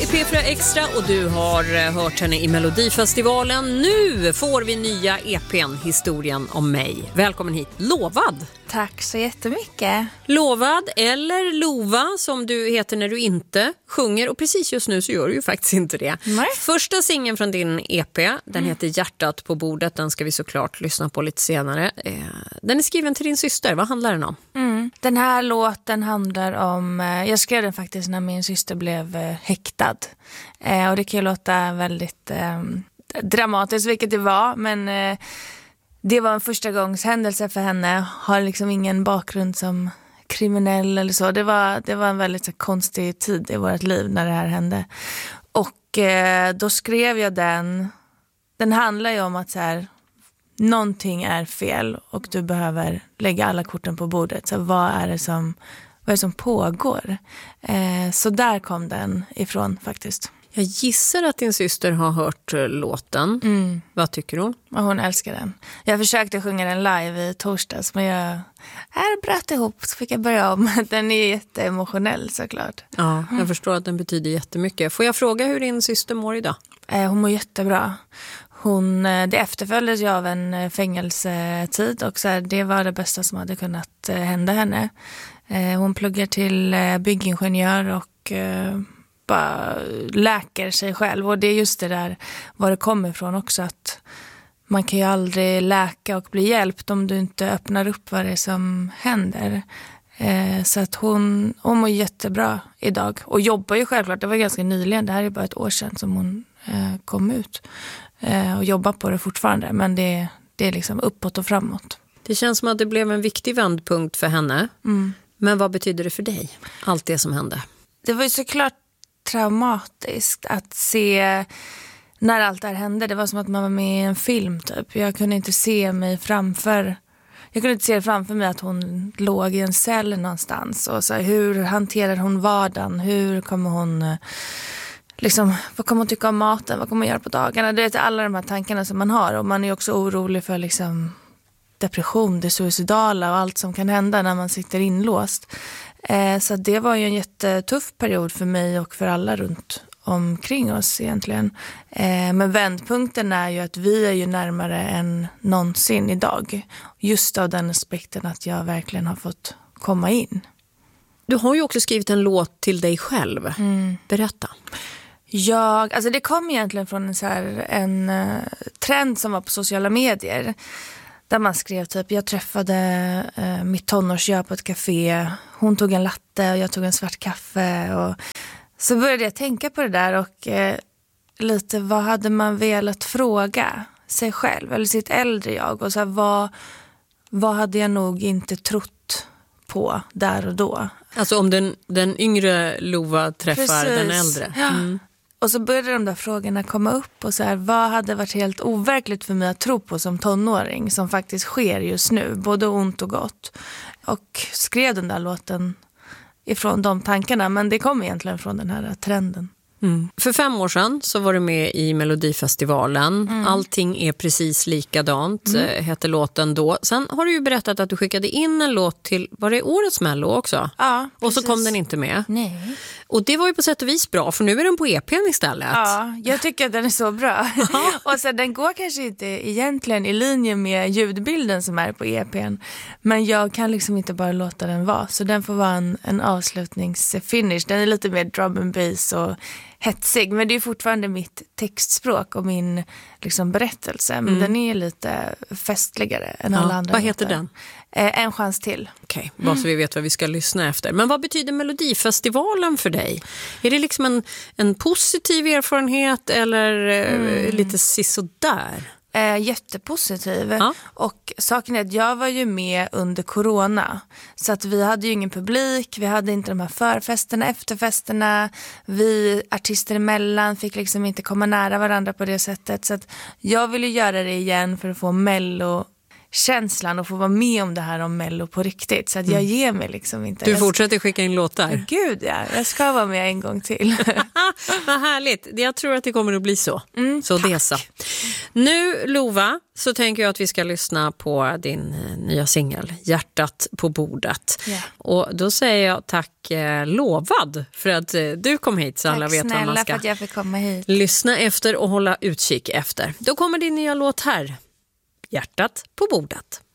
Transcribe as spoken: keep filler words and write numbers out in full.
P fyra Extra och du har hört henne i Melodifestivalen. Nu får vi nya E P:n Historien om mig. Välkommen hit, Lovad. Tack så jättemycket. Lovad eller Lova som du heter när du inte sjunger. Och precis just nu så gör du ju faktiskt inte det. Nej. Första singeln från din E P, den mm. heter Hjärtat på bordet. Den ska vi såklart lyssna på lite senare. Den är skriven till din syster. Vad handlar den om? Mm. Den här låten handlar om... Jag skrev den faktiskt när min syster blev häktad. Och det kan ju låta väldigt eh, dramatiskt, vilket det var. Men... Eh, Det var en första gångs händelse för henne. Har liksom ingen bakgrund som kriminell eller så. Det var, det var en väldigt så, konstig tid i vårt liv när det här hände. Och eh, då skrev jag den. Den handlar ju om att så här, någonting är fel och du behöver lägga alla korten på bordet. Så vad är det som, vad är det som pågår? Eh, så där kom den ifrån faktiskt. Jag gissar att din syster har hört låten. Mm. Vad tycker hon? Ja, hon älskar den. Jag försökte sjunga den live i torsdags, men jag är bröt ihop så fick jag börja om. Den är jätteemotionell såklart. Ja, jag förstår att den betyder jättemycket. Får jag fråga hur din syster mår idag? Eh, hon mår jättebra. Hon, det efterföljdes ju av en fängelsetid och så här, det var det bästa som hade kunnat hända henne. Eh, hon pluggar till byggingenjör och... Eh, bara läker sig själv. Och det är just det där var det kommer ifrån också, att man kan ju aldrig läka och bli hjälpt om du inte öppnar upp vad det är som händer. Eh, så att hon, hon mår jättebra idag och jobbar ju självklart. Det var ganska nyligen, det här är bara ett år sedan som hon eh, kom ut eh, och jobbar på det fortfarande, men det, det är liksom uppåt och framåt. Det känns som att det blev en viktig vändpunkt för henne. Mm. Men vad betyder det för dig, allt det som hände? Det var ju såklart traumatiskt att se när allt det här hände. Det var som att man var med i en film typ. Jag kunde inte se mig framför jag kunde inte se framför mig att hon låg i en cell någonstans. Och så här, hur hanterar hon vardagen? Hur kommer hon liksom, vad kommer hon tycka om maten? Vad kommer hon göra på dagarna? Det är alla de här tankarna som man har. Och man är också orolig för liksom depression, det suicidala och allt som kan hända när man sitter inlåst. Eh, så det var ju en jättetuff period för mig och för alla runt omkring oss egentligen. Eh, men vändpunkten är ju att vi är ju närmare än någonsin idag. Just av den aspekten att jag verkligen har fått komma in. Du har ju också skrivit en låt till dig själv. Mm. Berätta. Jag, alltså det kom egentligen från en, så här, en uh, trend som var på sociala medier. Där man skrev typ, jag träffade eh, mitt tonårsgör på ett café. Hon tog en latte och jag tog en svart kaffe. Och så började jag tänka på det där och eh, lite vad hade man velat fråga sig själv eller sitt äldre jag. Och så här, vad, vad hade jag nog inte trott på där och då. Alltså om den, den yngre Lova träffar Precis. Den äldre. Mm. Ja. Och så började de där frågorna komma upp och så här, vad hade varit helt overkligt för mig att tro på som tonåring som faktiskt sker just nu, både ont och gott. Och skrev den där låten ifrån de tankarna, men det kom egentligen från den här trenden. Mm. För fem år sedan så var du med i Melodifestivalen. Mm. Allting är precis likadant, mm. heter låten då. Sen har du ju berättat att du skickade in en låt till, var det årets Mello också? Ja, och så kom den inte med. Nej. Och det var ju på sätt och vis bra, för nu är den på E P:n istället. Ja, jag tycker att den är så bra. Och så den går kanske inte egentligen i linje med ljudbilden som är på E P:n. Men jag kan liksom inte bara låta den vara. Så den får vara en, en avslutningsfinish. Den är lite mer drum and bass och hetsig, men det är fortfarande mitt textspråk och min liksom, berättelse. Men mm. den är lite festligare än ja, alla andra. Vad heter låtar. Den? Eh, en chans till. Okej, okay, bara så vi vet vad vi ska lyssna efter. Men vad betyder Melodifestivalen för dig? Är det liksom en, en positiv erfarenhet eller mm. lite sisådär? Eh, jättepositiv. Ja. Och saken är att jag var ju med under corona. Så att vi hade ju ingen publik. Vi hade inte de här förfesterna, efterfesterna. Vi artister emellan fick liksom inte komma nära varandra på det sättet. Så att jag ville göra det igen för att få Mello känslan och få vara med om det här om Mello på riktigt. Så att jag ger mig liksom inte. Du jag fortsätter skicka in låtar? Ska... Gud ja, jag ska vara med en gång till. Vad härligt. Jag tror att det kommer att bli så. Mm, så tack. det så. Nu, Lova, så tänker jag att vi ska lyssna på din nya singel, Hjärtat på bordet. Yeah. Och då säger jag tack eh, Lovad för att eh, du kom hit så Tack alla vet vad man snälla ska för att jag fick komma hit. lyssna efter och hålla utkik efter. Då kommer din nya låt här, Hjärtat på bordet.